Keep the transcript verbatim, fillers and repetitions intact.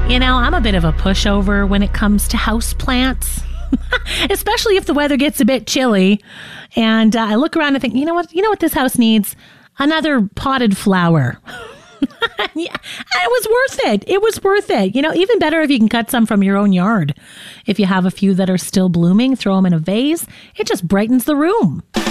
You know, I'm a bit of a pushover when it comes to house plants, especially if the weather gets a bit chilly. And uh, I look around and think, you know what? You know what this house needs? Another potted flower. Yeah, it was worth it. It was worth it. You know, even better if you can cut some from your own yard. If you have a few that are still blooming, throw them in a vase. It just brightens the room.